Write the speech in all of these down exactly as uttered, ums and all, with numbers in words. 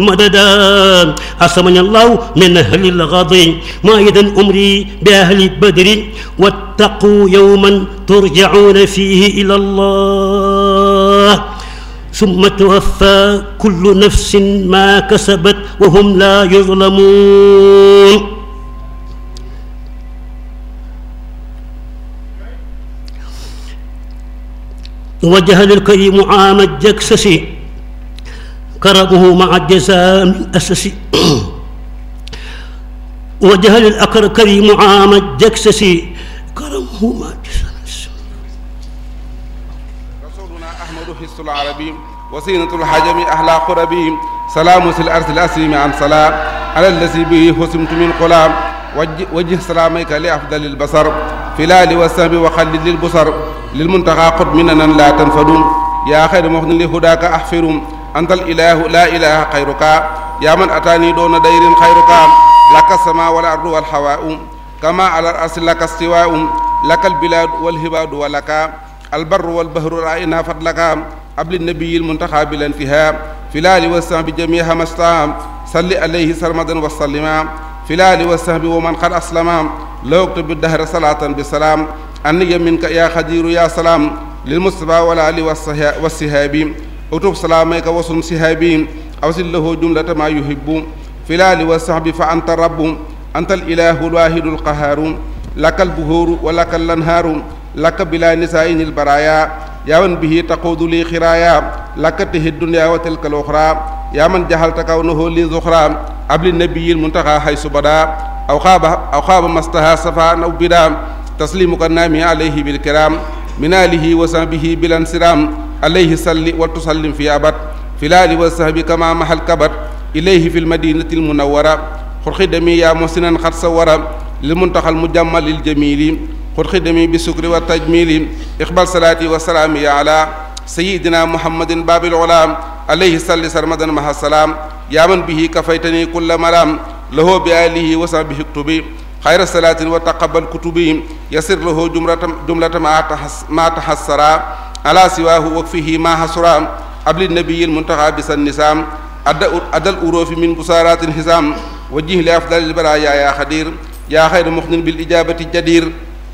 مددا عصمني الله من أهل الغضب مائدا أمري بأهل بدر واتقوا يوما ترجعون فيه إلى الله ثم توفى كل نفس ما كسبت وهم لا يظلمون وجه للكريم عام الجكسس كرمه مع الجزاء من أسس وجه للأكر كريم عام الجكسس كرمه مع الجزاء رسولنا أحمد حس العربي وسينة الحجم أحلى قربي سلام الأرض الأسيم عن سلام على الذي به حسمت من قلام وجه, وجه سلامك لأفضل البصر فلال والسهب وخلد للبصر للمنتقى قد مننا لا تنفدون يا خير مخن لهداك أحفر أنت الإله لا إله خيرك يا من أتاني دون دير خيرك لك السماء والأرض والهواء كما على الأرض لك استواء لك البلاد والهباد ولك البر والبحر رأينا فضلك قبل النبي المنتقى بلا انتهاء فلال والسهب جميع مستام صل عليه سرمدا وسلما فلال والسهب ومن قد أسلم لو اكتب الدهر صلاة بسلام أني منك يا خدير يا سلام للمصطفى والآل والسهاب اكتب سلامك وصن سهابي أوصل له جملة ما يحب فلال والسهب فأنت الرب أنت الإله الواحد القهار لك البهور ولك الأنهار لك بلا نساء البرايا يا من به تقود لي خرايا لك ته الدنيا وتلك الأخرى يا من جهلت كونه لي ذخرى قبل النبي المنتقى حيث بدا أو خاب أو خاب مستها صفا أو بدا تسليمك النامي عليه بالكرام من آله وصحبه بلا انسرام عليه صل وتسلم في أبد في الآل والصحب كما محل كبر إليه في المدينة المنورة خذ خدمي يا محسنا قد صور للمنتقى المجمل الجميل خذ خدمي بالشكر والتجميل اقبل صلاتي وسلامي على سيدنا محمد باب العلام عليه صل سرمدا مع السلام يا من به كفيتني كل مرام له بآله وصحبه اكتبي خير الصلاة وتقبل كتبي يسر له جملة جملة ما تحسرا على سواه وكفه ما حسرا قبل النبي المنتقى بس النسام أدى الأروف من بصارات الحزام وجه لأفضل البرايا يا خدير يا خير مخن بالإجابة الجدير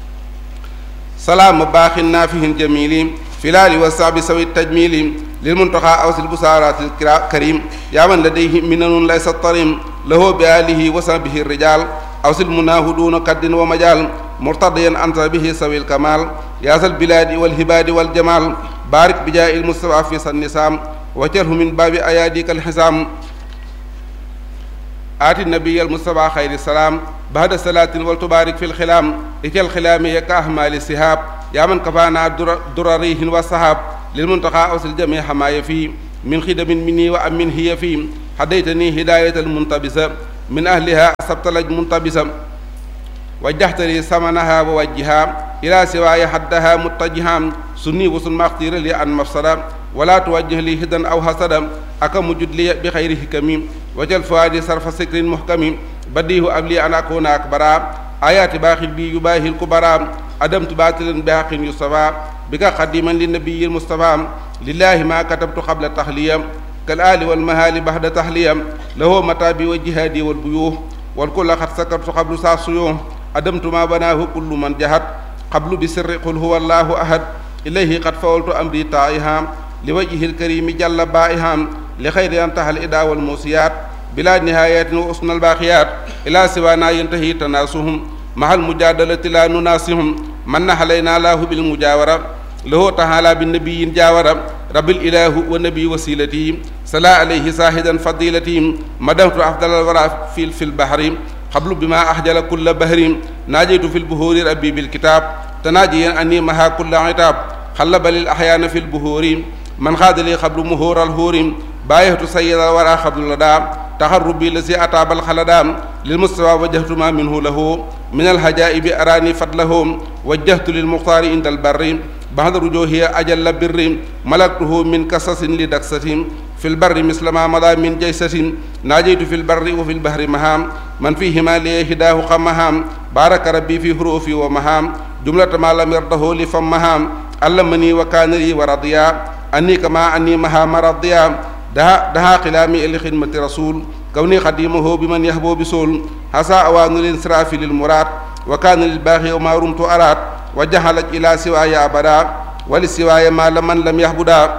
سلام باخ نافه جميل فلال والصعب سوي التجميل للمنتقى أوصل البصارات الكريم يا من لديه منن ليس الطريم له بآله وصحبه الرجال أوصل مناه دون قد ومجال مرتضيا أنت به سوي الكمال يا ذا البلاد والهباد والجمال بارك بجاء المصطفى في النسام وجره من باب أياديك الحزام آتي النبي المصطفى خير السلام بعد الصلاة والتبارك في الخلام إكل الخلام يكأهمال السهاب يا من كفانا درريه والسحاب للمنتقى أوصل جميع ما يفي من خدم مني وأمن هي في هديتني هداية المنتبسة من أهلها أصبت لج منتبسة وجهت لي ثمنها ووجهها إلى سواي حدها متجها سني وسن ما اختير لي عن مفسدا ولا توجه لي هدى أو حسدا أكم وجد لي بخير حكم وجل فؤادي صرف سكر محكم بديه أبلي أن أكون أكبرا آيات باخل بي يباهي الكبرى أدمت باطلا بحق يصفى بك قديما للنبي المصطفى لله ما كتبت قبل التحلية كالآل والمهال بعد تحلية له متابي وجهادي والبيوه والكل قد سكرت قبل ساسيوه أدمت ما بناه كل من جهد قبل بسر قل هو الله أحد إليه قد فولت أمري طائها لوجه الكريم جل بائها لخير ينتهى الإداء والموسيات بلا نهاية وأسن الباقيات إلى سوانا ينتهي تناسهم مع المجادلة لا نناسهم من علينا الله بالمجاورة له تعالى بالنبي جاورة رب الإله والنبي وسيلتي صلى عليه ساهدا فضيلتي مدمت أفضل الورى في في البحر قبل بما أحجل كل بحر ناجيت في البهور ربي بالكتاب تناجيا أني مها كل عتاب خلب للأحيان في البهور من خاد لي قبل مهور الهور بايهت سيد الورى قبل لدى تخربي الذي أتاب الخلدام للمستوى وجهت ما منه له من الهجائب أراني فضله وجهت للمختار عند البر بعد رجوه أجل بر ملكته من كسس لدكسة في البر مثل ما مضى من جيسة ناجيت في البر وفي البحر مهام من فيهما لي هداه خمهام بارك ربي في حروفي ومهام جملة ما لم يرده لفمهام علمني وكان لي ورضيا أني كما أني مها مرضيا daha daha xilaami li xidmati rasul kawni xadimahu bi man yahbo bi sool hasa awaanu lin sirafi lil muraad wa kaana lil baaxi wa ma rumtu araat wa jaxalat ila siwaaya abada wali siwaaya ma la man lam yahbuda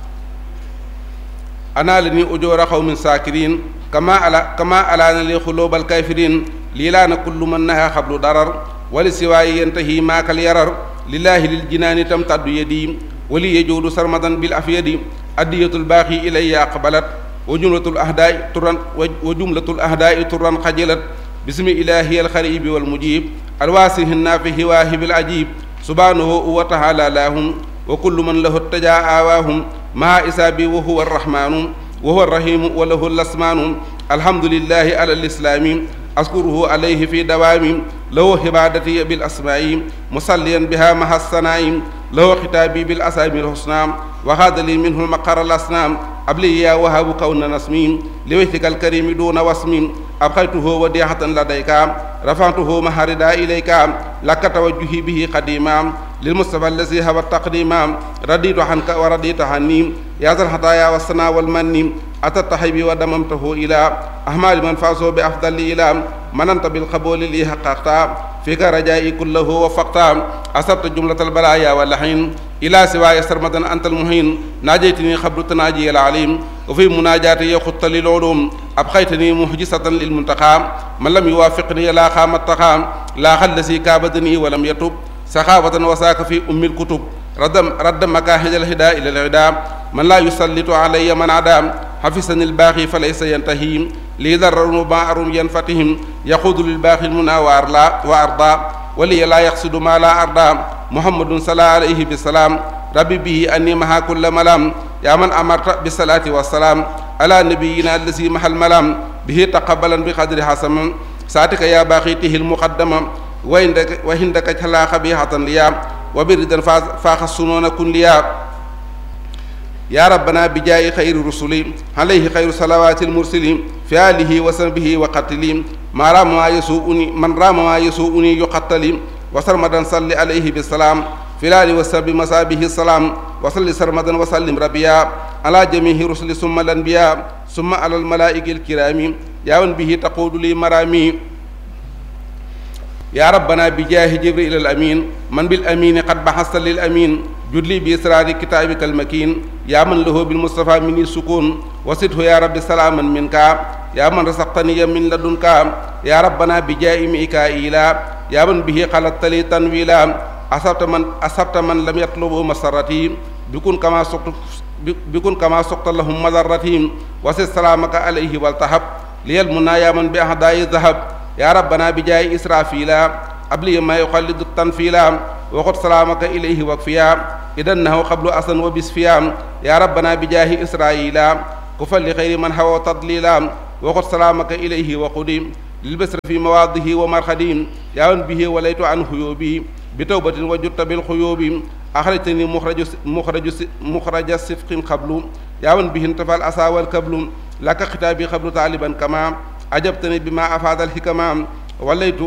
ana la ni ujoora xawmin saakirin kama ala kama alaana li xulóobal kayfirin lii laana kullu man naha xablu darar wali siwaaya yantahi maakal yarar lillahi lil jinaani tam taddu yedi wali yejuudu sarmadan bil afyadi addiyatul baaxi ilayya aqbalat wa jumlatul ahdaai turan wa jumlatul ahdaai turan xajilat bismi ilahi alxaribi walmujib alwaasihi naafihi waahibil ajib subhanahu wa taala lahum wa kullu man lahu tajaa aawaahum maa isaabi wa huwa arrahmanu wa huwa arrahimu wa lahu lasmaanu alhamdulillahi ala lislaami askuruhu alayhi fi dawaami lahu xibaadati bil asmaa'i musalliyan biha maha sanaa'i lahu xitaabi bil asaami alxusna wa xaadali minhu maqara alasnaam abli yaa wahabu kawna nasmi li wajhika alkarimi duuna wasmi abxaytuhu wadihatan ladayka rafa'tuhu maharida ilayka laka tawajjuhi bihi qadima lilmustafa allazi hawa taqdima raditu anka wa radita anni ya zal hataya wasana wal manni atat tahibi wa damamtahu ila ahmali man faso bi afdali ila mananta bil qabuli li haqqaqta fika rajai kullahu wa faqta asabta jumlatal balaya wal lahin ila siwaya sarmadan antal muhin najaytini khabru tanaji al alim wa fi munajati yakhutta lil ulum abkhaytani muhjisatan lil muntaqa man lam yuwafiqni la khamat taqam la khallasi kabadni wa lam yatub saxaawatan wasaaka fi ummil kutub raddam radda makaahijal hidaa ilal hidaa man laa yusallitu alayya man adaam xafisani lbaaxi fa laysa yantahim lii dararun ma arum yanfatihim yaquudu lilbaaxi lmuna wa arla wa arda waliya laa yaxsidu ma laa arda muhammadun sala alayhi bisalaam rabbi bihi anni maha kulla malaam yaa man amarta bisalaati wasalaam ala nabiyina allasi mahal malaam bihi taqabalan bi qadri xasamam saatika yaa baaxi tihil muqaddama wa indaka wa indaka xalaa xabixatan liya wa biridan faaxa sunoona kun liya yaa rabbana bi jaayi xayri rusuli alayhi xayru salawaati lmursili fi alihi wa sahbihi wa qatili ma raama maa yasuuni man raama maa yasuuni yuqattali wa sarmadan salli alayhi bisalaam fi laali wa sahbi masaabihi salaam wa salli sarmadan wa sallim rabbiya ala jamihi rusuli summa lanbiya summa ala almalaa'iki alkiraami yaa man bihi taquudu li maraami yaa rabbana bi jaahi jibril al amin man bil amini qad baxasta lil amin judli bi israari kitaabika al makin yaa man lahu bil mustafa mini sukun wasidhu yaa rabbi salaaman minka yaa man rasaqtaniya min ladunka yaa rabbana bi jaahi mikaila yaa man bihi xalattali tanwila asabta man asabta man lam yatlubu masarati bikun kama suqtu bikun kama suqta lahum madarrati wasid salaamaka alayhi waltahab liyal muna yaa man bi ahdaayi zahab yaa rabbana bi jaayi israfila abli ma yuxallidu tanfila waxut salaamaka ilayhi wakfiya idan nahu xablu asan wa bisfiya yaa rabbana bi jaahi israila ku falli xayri man hawa tadlila waxut salaamaka ilayhi waqudi lil basra fi mawaadihi wa marxadi yaa man bihi walaytu an xuyubi bi tawbatin wa jutta bil xuyubi axrajtani muxraju muxraju muxraja sifqin xablu yaa man bihi intafal asa wal kablu laka xitaabi xablu taaliban kama ajabtani bi ma afaadal xikama walaytu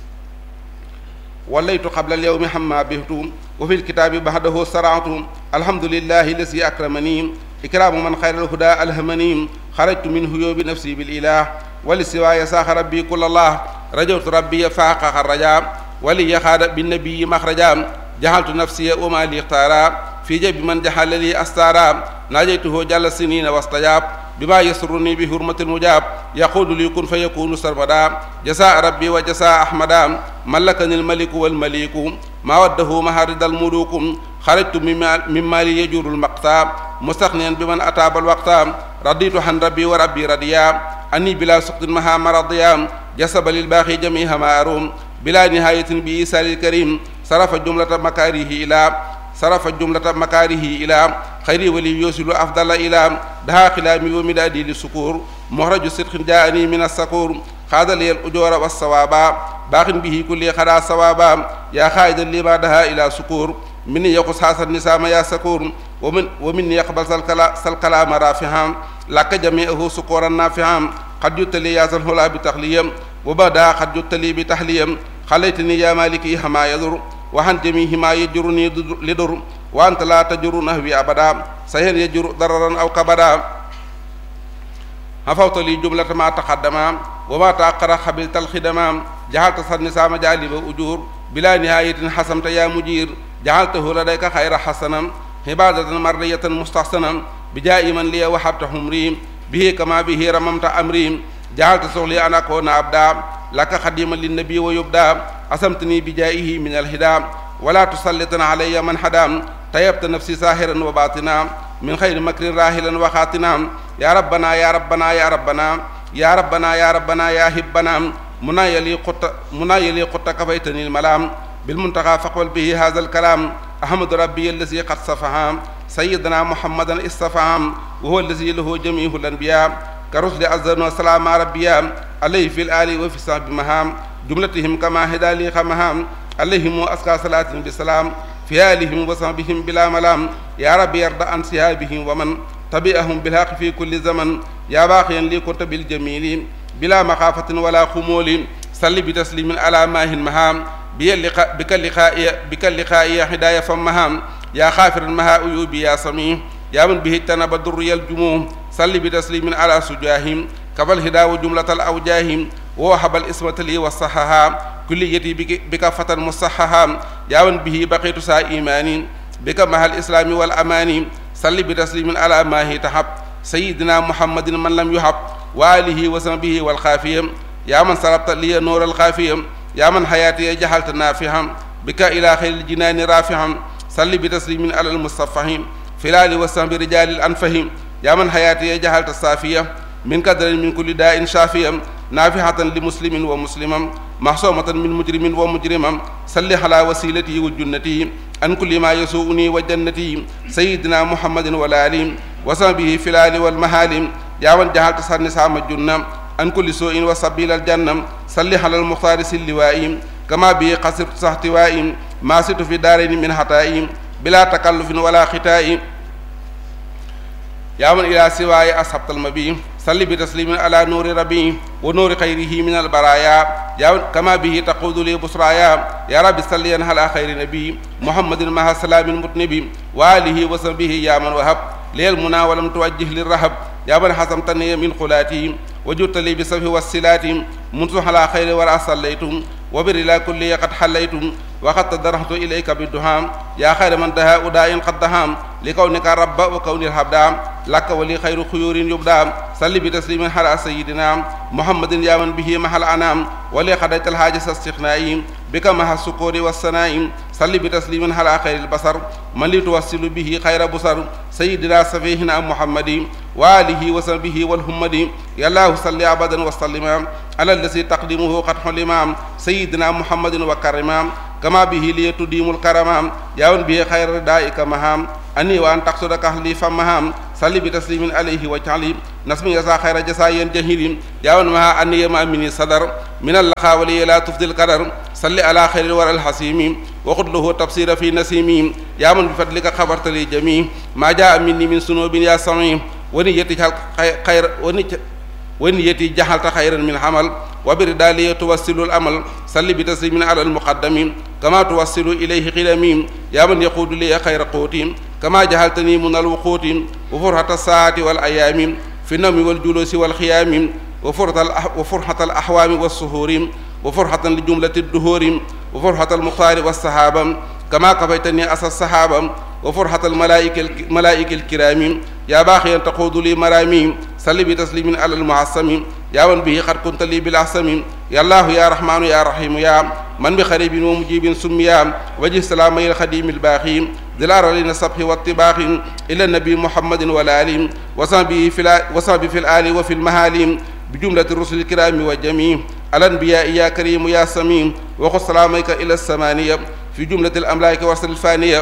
walaytu qabla alyawmi hamma bihtu wa fi lkitaabi baxdahu saratu alhamdulillahi lasi akramani ikraamu man xayral huda alhamani xarajtu min huyubi nafsi bil ilah wali siwaaya saaxa rabbi kullallah rajawtu rabbiya faaqa raja wali yaxaada binnabiyi maxraja jaxaltu nafsiya wa ma li ixtaara fi jabi man jaxala li astaara naajaytuhu jalla sinina wastajab bima yasuruni bi hurmatil mujab yaqulu li kun fa yakunu sarmada jasa rabbi wa jasa ahmada malakani almaliku walmaliku ma waddahu maharidal mulukum xarajtu mimma li yajuru almaqta mustaxniyan biman ataaba alwaqta raditu han rabbi wa rabbi radiya anni bila suqtin maha maradiya jasaba lilbaaxi jamiha ma arum bila nihayatin bi isalil karim sarafa jumlata makarihi ila sarafa jumlata makarihi ila xayri wali yosilu afdala ila daha xilaami wa midaadi li sukur moxraju sidqin jaani min assakur xaadaliyal ujoora wa sawaaba baaxin bihi kulli xadaa sawaaba yaa xaayida lima daha ila sukur min ni yaqus xaasan nisaama yaa sakur wa min wa min ni yaqbal sal kala sal kalaama rafiham lakka jamiahu sukuran nafiham xad juttali yaa sal xulaa bi taxliyam wa bada xad juttali bi taxliyam xalaytani yaa maliki xama yadur waxan jamihi ma yajuruni lidur wa anta la tajuru nahwi abada sahen yajuru dararan aw kabada حفظت لي جملة ما تقدم وما تأخر خبلت الخدمام جعلت صنسا مجالب أجور بلا نهاية حسمت يا مجير جعلته لديك خير حسنا عبادة مرضية مستحسنا بجاء من لي وحبت حمري به كما به رممت أمري جعلت سغلي أن أكون أبدا لك خديما للنبي ويبدا أسمتني بجائه من الهدى ولا تسلطن علي من حدا طيبت نفسي ساهرا وباطنا من خير مكر راهلا وخاتنا يا ربنا يا ربنا يا ربنا يا ربنا يا ربنا يا هبنا منا يلي قط منا يلي قط كفيتني الملام بالمنتقى فقبل به هذا الكلام أحمد ربي الذي قد صفها سيدنا محمدا اصطفى وهو الذي له جميع الأنبياء كرسل عزا وسلام ربيا عليه في الآل وفي الصحب مهام جملتهم كما هدى لي خمهام عليهم أسكى صلاة بسلام في آلهم وصحبهم بلا ملام يا رب يرضى عن سهابهم ومن تبعهم بالحق في كل زمن يا باقيا لي كنت بالجميل بلا مخافة ولا خمول صل بتسليم على ماه مهام بك اللقاء بك اللقاء هدايا فمهام يا خافر المها أيوبي يا سميع يا من به اجتنب الضر الجموع صل بتسليم على سجاهم كفى الهدى وجملة الأوجاه ووهب الإسمة لي والصحها كليتي بك فتى مصحها يا من به بقيت سا إيماني بك مع الإسلام والأمان صل بتسليم على ما هي تحب سيدنا محمد من لم يحب وآله وصحبه والخافية يا من صرفت لي نور الخافية يا من حياتي جعلت نافعا بك إلى خير الجنان رافعا صل بتسليم على المصطفى في الآل والصحب رجال الأنفهم يا من حياتي جعلت الصافية من قدر من كل داء شافيا نافعة لمسلم ومسلما محصومة من مجرم ومجرما صل على وسيلتي وجنتي عن كل ما يسوءني وجنتي سيدنا محمد والآل وصحبه في الآل والمهال يا من جعلت سام الجنة عن كل سوء وسبيل الجنة صل على المختار اللواء كما به قصرت سحتواء ما ست في دارين من حتائي بلا تكلف ولا ختائي يا من إلى سواي أصحبت المبي صل بتسليم على نور ربي ونور خيره من البرايا يا كما به تقود لي بصرايا يا رب صل على خير نبي محمد مع سلام المتنبي وآله وصحبه يا من وهب لي المنى ولم توجه للرهب يا من حسمتني من خلاتي وجدت لي بصفه والسلات منذ على خير ورا صليتم وبر لا كل قد حليتم وقد تدرحت إليك بالدهام يا خير من دها أداء قد دهام لكونك رب وكون الحبدام لك ولي خير خيور يبدام صل بتسليم على سيدنا محمد يا من به محل أنام ولي قضيت الحاجة استغنائي بك مع السكور والسنائم صل بتسليم على خير البصر من لتوصل به خير بصر سيدنا سفيهنا محمد وآله وصحبه والهمد يا الله صل أبدا وسلم على الذي تقدمه قد حلم سيدنا محمد وكرم كما به لي تديم الكرم يا من به خير ردائك مهام أني وأن تقصدك أهلي فمهام صل بتسليم عليه وجعلي نسمي يسا خير جسايا جهيل يا من مها أني ما مني صدر من اللقاء ولي لا تفضل القدر صل على خير الورى الحسيم وخذ له تبصير في نسيم يا من بفضلك خبرت لي جميع ما جاء مني من سنوب يا سميع ونيتي خير ونيتي جعلت خيرا من حمل وبردالي توصل الأمل صل بتسليم على المقدم كما توصل إليه قدمي يا من يقود لي خير قوتي كما جعلتني من الوقوت وفرحة الساعات والأيام في النوم والجلوس والخيام وفرحة الأحوام والسهور وفرحة لجملة الدهور وفرحة المختار والصحابة كما كفيتني أسى الصحابة وفرحة الملائكة الملائكة الكرام يا باقيا تقود لي مرامي صل بتسليم على المعصم يا من به قد كنت لي بالعصم يا الله يا رحمن يا رحيم يا من بخريب ومجيب سميا وجه سلامي الخديم الباقي ذلار لنا الصبح والطباخ إلى النبي محمد والآل وصحبه في وصحبه في الآل وفي المهال بجملة الرسل الكرام والجميع الأنبياء يا كريم يا سميع وخذ سلامك إلى السمانية في جملة الأملاك وصل الفانية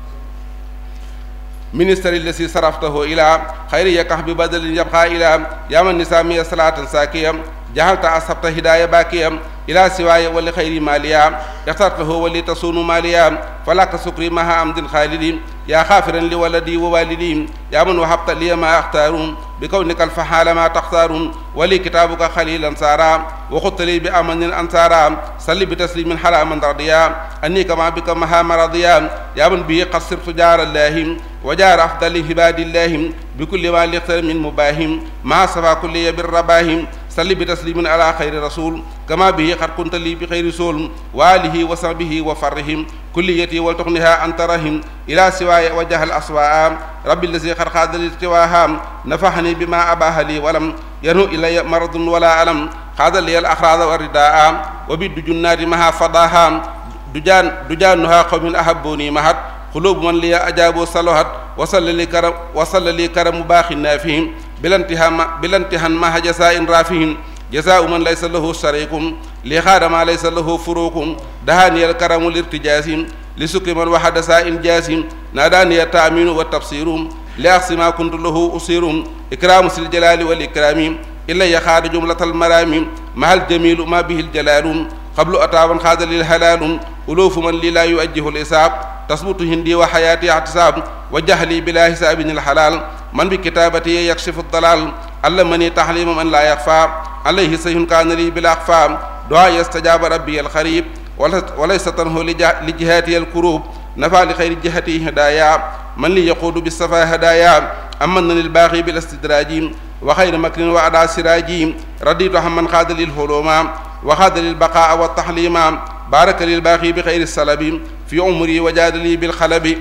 منستر الذي صرفته إلى خير يكحب بدل يبقى إلى يا من نسامي صلاة ساكية جعلت أصبت هداية باكية إلى سواي ولخير ماليا اخترته ولتصون ماليا فلك سكري مها عمد خالد يا خافرا لولدي ووالدي يا من وهبت لي ما أختار بكونك الفحال ما تختار ولي كتابك خليلا سارا وخذت لي بأمن أنصارا صل بتسليم حرام رضيا أني كما بك مها مرضيا يا من به قد صرت جار الله وجار أفضل عباد الله بكل ما ليختر من مباهم مع صفا كل بالرباهم صل بتسليم على خير رسول كما به قد كنت لي بخير رسول وآله وصحبه وفرهم كليتي ولتغنها أنت رحم إلى سواي وجه الأسواء رب الذي قد خاد للتواها نفحني بما أباه لي ولم ينهو إلي مرض ولا ألم خاد لي الأخراض والرداء وبالدجنات مها فضاها دجان دجانها قوم أحبوني مهد قلوب من لي أجابوا صلوات وصل لي كرم وصل لي كرم باخ نافهم بلانتهاء بلانتهاء ما جزاء رافهم جزاء من ليس له شريك لخاد ما ليس له فروق دهاني الكرم الارتجاس لسك من وحد ساء جاسم ناداني التأمين والتبصير لأقصى ما كنت له أصير إكرام سل الجلال والإكرام إلا يخاد جملة المرام مع الجميل ما به الجلال قبل أتابا خاد للحلال ألوف من لي لا يؤجه الإصاب تثبت هندي وحياتي اعتصاب وجهلي بلا حساب الحلال من بكتابتي يكشف الضلال علمني تحليم من لا يخفى عليه سيح كان لي بلا أخفى دعاء يستجاب ربي الخريب وليس تنه لجهاتي الكروب نفع لخير جهتي هدايا من لي يقود بالصفا هدايا أمن للباغي بالاستدراج وخير مكر وعدا سراجي رديت همن خاد للهلوما وخاد للبقاء والتحليما بارك للباغي بخير السلب في عمري وجاد لي بالخلب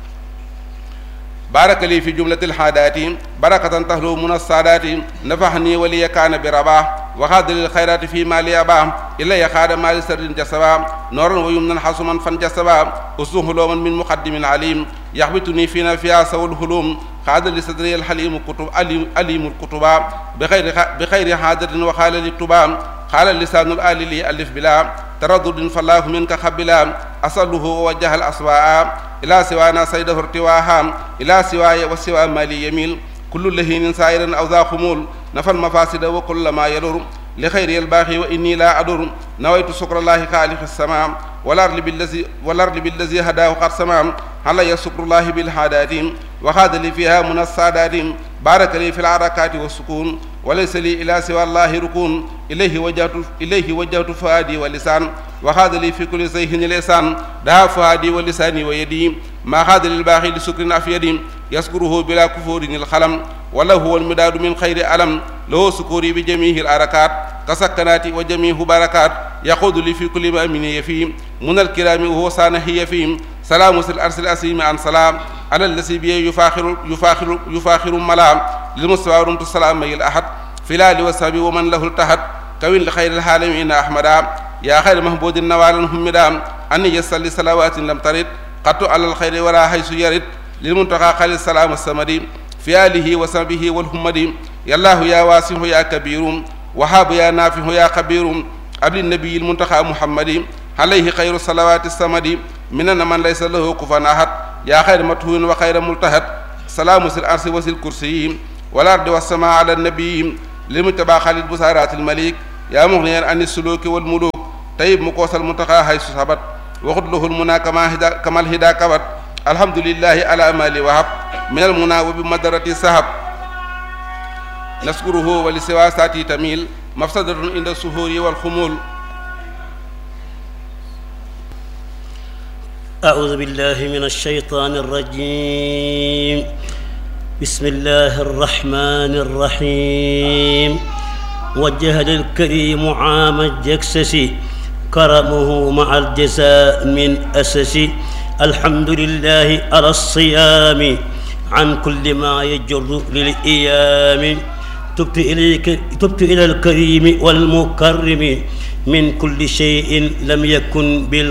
بارك لي في جملة الحادات بركة تهلو من السادات نفحني ولي كان برباه وخاد للخيرات في مالي أباه إلا يخاد مال سر جسبا نورا ويمنا حسما فانجسبا أسوه لوما من مقدم عليم يحبطني فينا فيها سوى الهلوم خاد لصدري الحليم كتب أليم الكتبا بخير بخير حاجة وخال للتبا قال اللسان الآل لي ألف بلا تردد فالله منك خبلا أصله ووجه الأسواء إلى سوانا سيده ارتواها إلى سواي وسوى مالي يميل كل لهين سائر أو ذا خمول نفى المفاسد وكل ما يلور لخير الباغي وإني لا أدر نويت شكر الله خالق السماء والأرض بالذي والأرض بالذي هداه قد سمام علي شكر الله بالحادات وخاد لي فيها من السادات بارك لي في العركات والسكون وليس لي إلى سوى الله ركون إليه وجهت إليه وجهت فؤادي ولسان وخاد لي في كل زيه لسان دها فؤادي ولساني ويدي ما خاد للباغي لسكر أفيدي يذكره بلا كفور الخلم وله هو المداد من خير ألم له سكوري بجميع الأركات كسكنات وجميع بركات يقود لي في كل ما من يفيم من الكرام وهو سانه فيهم سلام الأرس الأسيم عن سلام على الذي بيه يفاخر يفاخر يفاخر ملام للمستوى رمت السلام الأحد فلال وسبي ومن له التحت كوين لخير العالمين أحمدا يا خير محبود النوال همدا أني يصلي صلوات لم ترد قط على الخير ولا حيث يرد للمنتقى خير السلام السمدي في آله وصحبه والهمد يا الله يا واسع يا كبير وهاب يا نافع يا خبير قبل النبي المنتقى محمد عليه خير الصلوات السمد مننا من ليس له كفوا أحد يا خير متهون وخير ملتهد سلام الأرض وسل الكرسي والأرض والسماء على النبي للمتبع خالد بسارات الملك يا مغنيا عن السلوك والملوك طيب مقوس المنتقى حيث ثبت وخذ له المنى كما هدا كما الهدى كبت الحمد لله على مالي وهب من المنى وبمدرة السحب نشكره ولسوى ساتي تميل مفسدة عند السهور والخمول. أعوذ بالله من الشيطان الرجيم. بسم الله الرحمن الرحيم. وجه الكريم عام الجكسس كرمه مع الجزاء من أسس. الحمد لله على الصيام عن كل ما يجر للإيام. تبت إليك تبت إلى الكريم والمكرم من كل شيء لم يكن بال